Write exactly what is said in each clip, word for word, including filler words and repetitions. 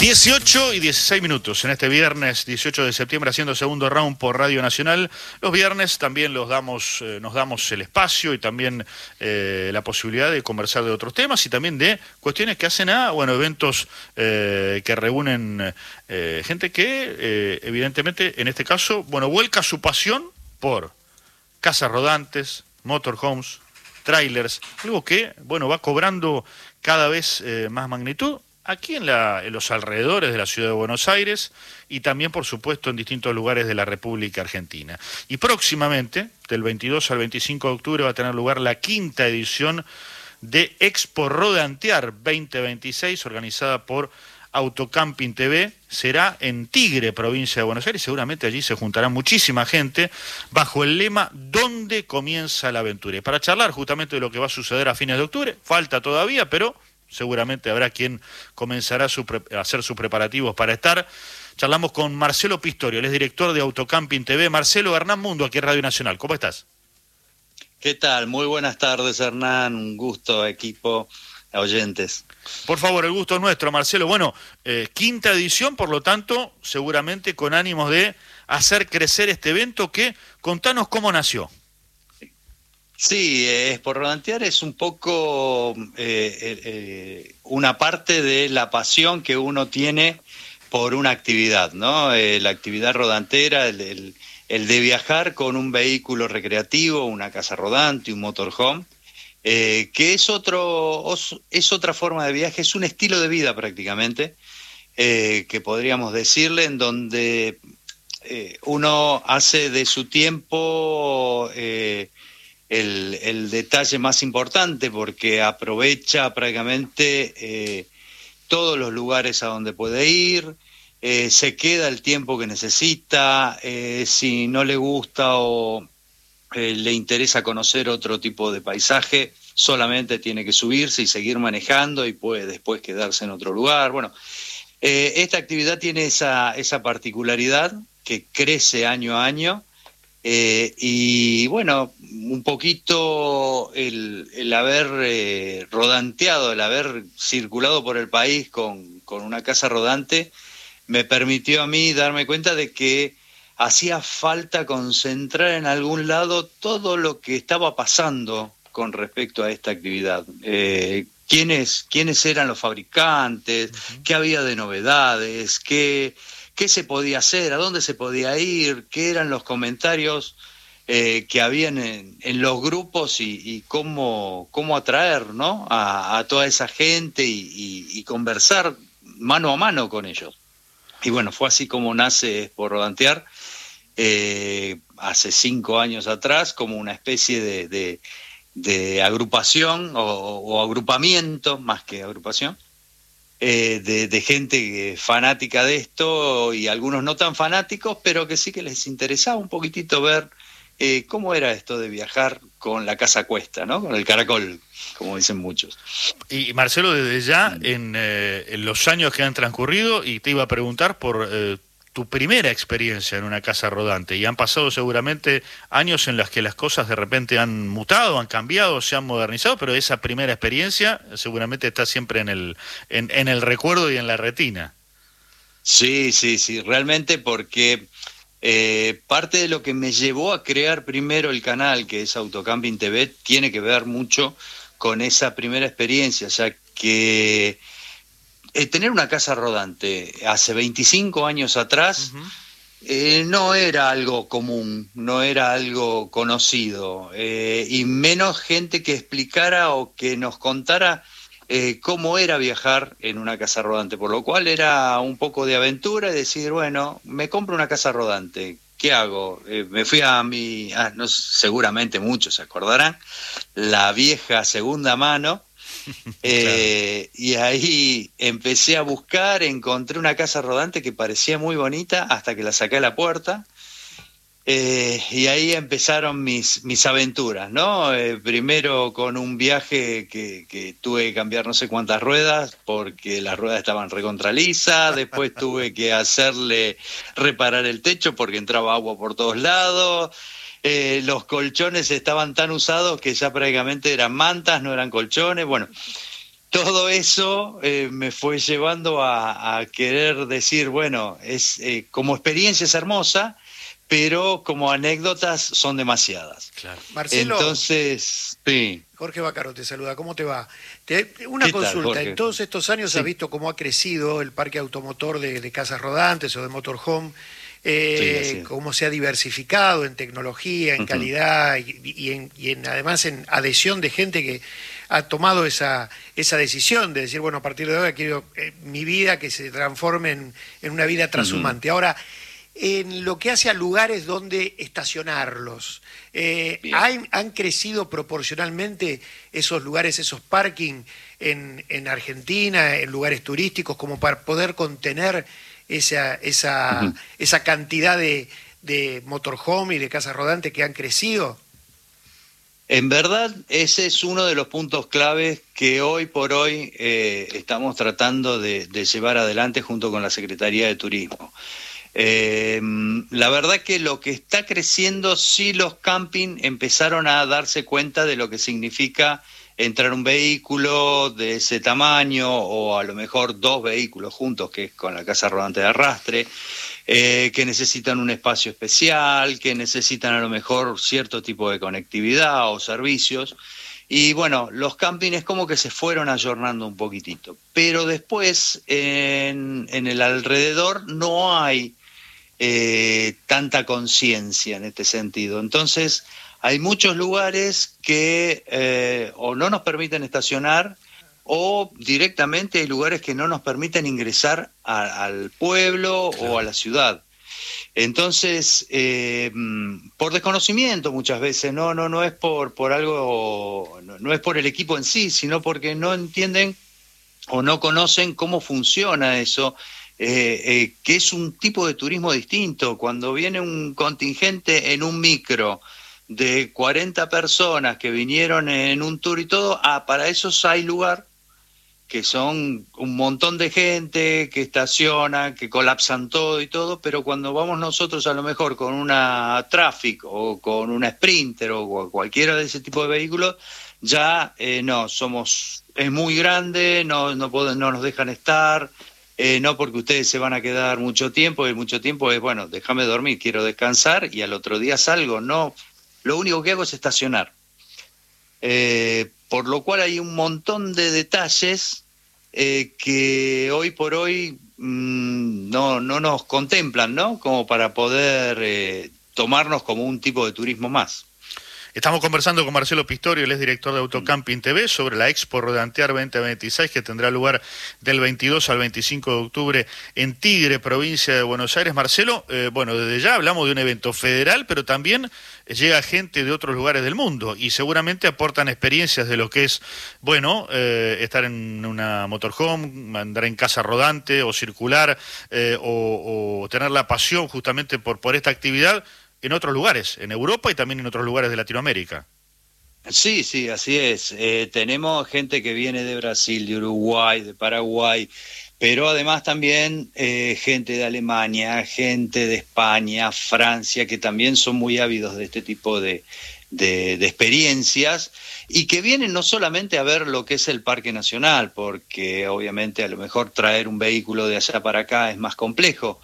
dieciocho y dieciséis minutos en este viernes dieciocho de septiembre, haciendo segundo round por Radio Nacional. Los viernes también los damos, eh, nos damos el espacio y también eh, la posibilidad de conversar de otros temas y también de cuestiones que hacen a, bueno, eventos eh, que reúnen eh, gente que, eh, evidentemente, en este caso, bueno, vuelca su pasión por casas rodantes, motorhomes, trailers, algo que, bueno, va cobrando cada vez eh, más magnitud aquí en, la, en los alrededores de la ciudad de Buenos Aires y también, por supuesto, en distintos lugares de la República Argentina. Y próximamente, del veintidós al veinticinco de octubre, va a tener lugar la quinta edición de Expo Rodantear veinte veintiséis, organizada por Autocamping T V. Será en Tigre, provincia de Buenos Aires. Seguramente allí se juntará muchísima gente bajo el lema ¿Dónde comienza la aventura? Y para charlar justamente de lo que va a suceder a fines de octubre, falta todavía, pero seguramente habrá quien comenzará su a hacer sus preparativos para estar. Charlamos con Marcelo Pistorio, él es director de Autocamping T V. Marcelo, Hernán Mundo, aquí en Radio Nacional. ¿Cómo estás? ¿Qué tal? Muy buenas tardes, Hernán. Un gusto, equipo, oyentes. Por favor, el gusto es nuestro, Marcelo. Bueno, eh, quinta edición, por lo tanto, seguramente con ánimos de hacer crecer este evento que, contanos cómo nació. Sí, eh, Expo Rodantear es un poco eh, eh, una parte de la pasión que uno tiene por una actividad, ¿no? Eh, la actividad rodantera, el, el, el de viajar con un vehículo recreativo, una casa rodante, un motorhome, eh, que es, otro, es otra forma de viaje, es un estilo de vida prácticamente, eh, que podríamos decirle, en donde eh, uno hace de su tiempo Eh, El, el detalle más importante, porque aprovecha prácticamente eh, todos los lugares a donde puede ir, eh, se queda el tiempo que necesita, eh, si no le gusta o eh, le interesa conocer otro tipo de paisaje, solamente tiene que subirse y seguir manejando y puede después quedarse en otro lugar. Bueno, eh, esta actividad tiene esa, esa particularidad que crece año a año. Eh, y bueno, un poquito el, el haber eh, rodanteado, el haber circulado por el país con, con una casa rodante, me permitió a mí darme cuenta de que hacía falta concentrar en algún lado todo lo que estaba pasando con respecto a esta actividad. Eh, ¿quiénes, quiénes eran los fabricantes? Uh-huh. ¿Qué había de novedades? ¿Qué... ¿Qué se podía hacer? ¿A dónde se podía ir? ¿Qué eran los comentarios eh, que habían en, en los grupos y, y cómo, cómo atraer, ¿no? a, a toda esa gente y, y, y conversar mano a mano con ellos? Y bueno, fue así como nace Expo Rodantear, eh, hace cinco años atrás, como una especie de, de, de agrupación o, o agrupamiento, más que agrupación, Eh, de, de gente fanática de esto y algunos no tan fanáticos, pero que sí que les interesaba un poquitito ver eh, cómo era esto de viajar con la casa a cuesta, ¿no? Con el caracol, como dicen muchos. Y Marcelo, desde ya, en, eh, en los años que han transcurrido, y te iba a preguntar por eh, tu primera experiencia en una casa rodante, y han pasado seguramente años en los que las cosas de repente han mutado, han cambiado, se han modernizado, pero esa primera experiencia seguramente está siempre en el, en, en el recuerdo y en la retina. Sí, sí, sí, realmente, porque eh, parte de lo que me llevó a crear primero el canal, que es Autocamping T V, tiene que ver mucho con esa primera experiencia, ya que Eh, tener una casa rodante hace veinticinco años atrás, uh-huh. eh, no era algo común, no era algo conocido, eh, y menos gente que explicara o que nos contara eh, cómo era viajar en una casa rodante, por lo cual era un poco de aventura y decir, bueno, me compro una casa rodante, ¿qué hago? Eh, me fui a mi, ah, no, seguramente muchos se acordarán, la vieja segunda mano. Eh, claro. Y ahí empecé a buscar, encontré una casa rodante que parecía muy bonita hasta que la saqué a la puerta, eh, y ahí empezaron mis, mis aventuras, ¿no? Eh, primero con un viaje que, que tuve que cambiar no sé cuántas ruedas porque las ruedas estaban recontralizas, después tuve que hacerle reparar el techo porque entraba agua por todos lados. Eh, los colchones estaban tan usados que ya prácticamente eran mantas, no eran colchones. Bueno, todo eso eh, me fue llevando a, a querer decir, bueno, es eh, como experiencia es hermosa, pero como anécdotas son demasiadas. Claro. Marcelo, entonces, sí. Jorge Bácaro te saluda, ¿cómo te va? Te, una ¿Qué tal, consulta, Jorge? en todos estos años Sí. has visto cómo ha crecido el parque automotor de, de casas rodantes o de motorhome, eh, Sí, así es. cómo se ha diversificado en tecnología, en Ujú. calidad y, y en, y en además en adhesión de gente que ha tomado esa, esa decisión de decir, bueno, a partir de ahora quiero eh, mi vida que se transforme en, en una vida trashumante. Ujú. Ahora, en lo que hace a lugares donde estacionarlos, eh, Bien. ¿han, ¿han crecido proporcionalmente esos lugares, esos parking en, en Argentina, en lugares turísticos, como para poder contener esa, esa, Ujú. esa cantidad de, de motorhome y de casas rodantes que han crecido? En verdad, ese es uno de los puntos claves que hoy por hoy eh, estamos tratando de, de llevar adelante junto con la Secretaría de Turismo. Eh, la verdad que lo que está creciendo, sí, los camping empezaron a darse cuenta de lo que significa entrar un vehículo de ese tamaño o a lo mejor dos vehículos juntos, que es con la casa rodante de arrastre, eh, que necesitan un espacio especial, que necesitan a lo mejor cierto tipo de conectividad o servicios. Y bueno, los campings como que se fueron ayornando un poquitito, pero después en, en el alrededor no hay eh, tanta conciencia en este sentido. Entonces, hay muchos lugares que eh, o no nos permiten estacionar o directamente hay lugares que no nos permiten ingresar a, al pueblo Claro. o a la ciudad. Entonces, eh, por desconocimiento muchas veces, no, no, no es por, por algo, no, no es por el equipo en sí, sino porque no entienden o no conocen cómo funciona eso, eh, eh, que es un tipo de turismo distinto. Cuando viene un contingente en un micro de cuarenta personas que vinieron en un tour y todo, ah, para esos hay lugar, que son un montón de gente que estaciona, que colapsan todo y todo, pero cuando vamos nosotros a lo mejor con una Traffic o con una Sprinter o cualquiera de ese tipo de vehículos, ya eh, no, somos, es muy grande, no, no, pueden, no nos dejan estar, eh, no porque ustedes se van a quedar mucho tiempo, y mucho tiempo es, bueno, déjame dormir, quiero descansar y al otro día salgo, no, lo único que hago es estacionar. Eh, por lo cual hay un montón de detalles eh, que hoy por hoy mmm, no, no nos contemplan, ¿no? Como para poder eh, tomarnos como un tipo de turismo más. Estamos conversando con Marcelo Pistorio, él es director de Autocamping T V, sobre la Expo Rodantear veinte veintiséis que tendrá lugar del veintidós al veinticinco de octubre en Tigre, provincia de Buenos Aires. Marcelo, eh, bueno, desde ya hablamos de un evento federal, pero también llega gente de otros lugares del mundo y seguramente aportan experiencias de lo que es, bueno, eh, estar en una motorhome, andar en casa rodante o circular, eh, o, o tener la pasión justamente por, por esta actividad en otros lugares, en Europa y también en otros lugares de Latinoamérica. Sí, sí, así es. Eh, tenemos gente que viene de Brasil, de Uruguay, de Paraguay, pero además también eh, gente de Alemania, gente de España, Francia, que también son muy ávidos de este tipo de, de, de experiencias y que vienen no solamente a ver lo que es el Parque Nacional, porque obviamente a lo mejor traer un vehículo de allá para acá es más complejo,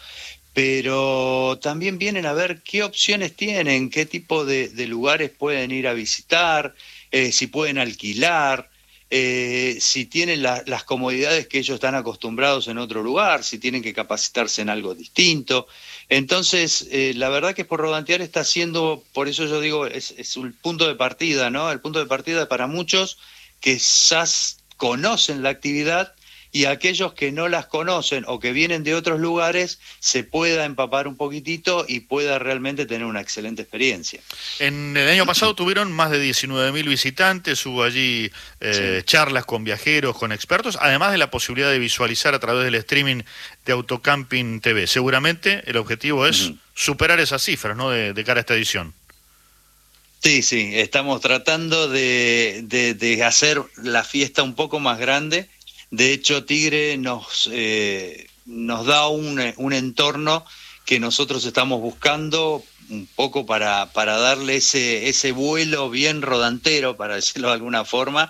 pero también vienen a ver qué opciones tienen, qué tipo de, de lugares pueden ir a visitar, eh, si pueden alquilar, eh, si tienen la, las comodidades que ellos están acostumbrados en otro lugar, si tienen que capacitarse en algo distinto. Entonces, eh, la verdad que Expo Rodantear está siendo, por eso yo digo, es, es un punto de partida, ¿no? El punto de partida para muchos que ya conocen la actividad, y aquellos que no las conocen o que vienen de otros lugares se pueda empapar un poquitito y pueda realmente tener una excelente experiencia. En el año pasado tuvieron más de diecinueve mil visitantes, hubo allí eh, sí. charlas con viajeros, con expertos, además de la posibilidad de visualizar a través del streaming de Autocamping T V. Seguramente el objetivo es uh-huh. superar esas cifras, ¿no?, de, de cara a esta edición. Sí, sí, estamos tratando de, de, de hacer la fiesta un poco más grande. De hecho, Tigre nos, eh, nos da un, un entorno que nosotros estamos buscando un poco para, para darle ese, ese vuelo bien rodantero, para decirlo de alguna forma,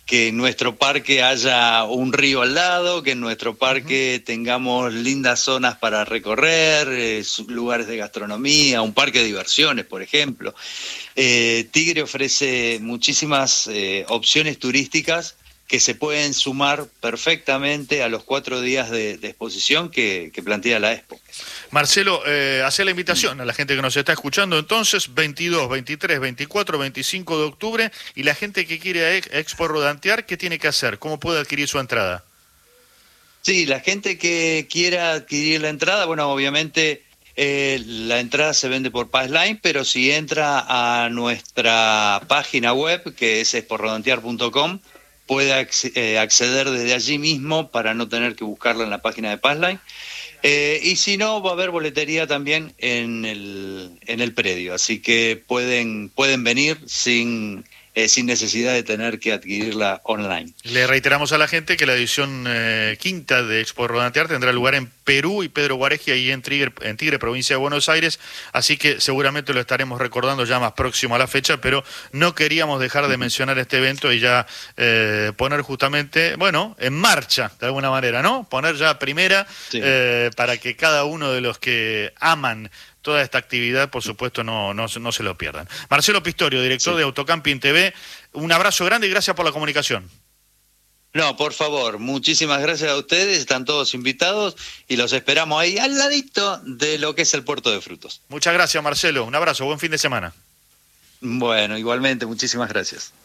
que en nuestro parque haya un río al lado, que en nuestro parque uh-huh. tengamos lindas zonas para recorrer, eh, lugares de gastronomía, un parque de diversiones, por ejemplo. Eh, Tigre ofrece muchísimas eh, opciones turísticas que se pueden sumar perfectamente a los cuatro días de, de exposición que, que plantea la Expo. Marcelo, eh, hace la invitación a la gente que nos está escuchando entonces, veintidós, veintitrés, veinticuatro, veinticinco de octubre, y la gente que quiere a Expo Rodantear, ¿qué tiene que hacer? ¿Cómo puede adquirir su entrada? Sí, la gente que quiera adquirir la entrada, bueno, obviamente eh, la entrada se vende por Passline, pero si entra a nuestra página web, que es expo rodantear punto com, puede acceder desde allí mismo para no tener que buscarla en la página de Passline. Eh, y si no, va a haber boletería también en el, en el predio, así que pueden, pueden venir sin, eh, sin necesidad de tener que adquirirla online. Le reiteramos a la gente que la edición eh, quinta de Expo Rodantear tendrá lugar en Perú y Pedro Guareji, ahí en Tigre, en Tigre, provincia de Buenos Aires, así que seguramente lo estaremos recordando ya más próximo a la fecha, pero no queríamos dejar de mencionar este evento y ya eh, poner justamente, bueno, en marcha, de alguna manera, ¿no? Poner ya primera, sí. eh, para que cada uno de los que aman toda esta actividad, por supuesto, no, no, no se lo pierdan. Marcelo Pistorio, director sí. de Autocamping T V, un abrazo grande y gracias por la comunicación. No, por favor, muchísimas gracias a ustedes, están todos invitados y los esperamos ahí al ladito de lo que es el Puerto de Frutos. Muchas gracias, Marcelo, un abrazo, buen fin de semana. Bueno, igualmente, muchísimas gracias.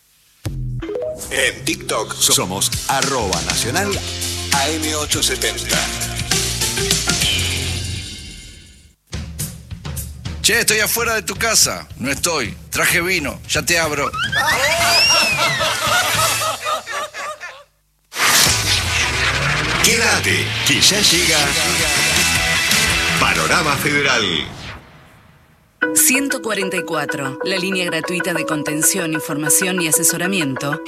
En TikTok somos arroba nacional A M ochocientos setenta. Che, estoy afuera de tu casa. No estoy. Traje vino. Ya te abro. Quédate, que ya llega Panorama Federal. ciento cuarenta y cuatro, la línea gratuita de contención, información y asesoramiento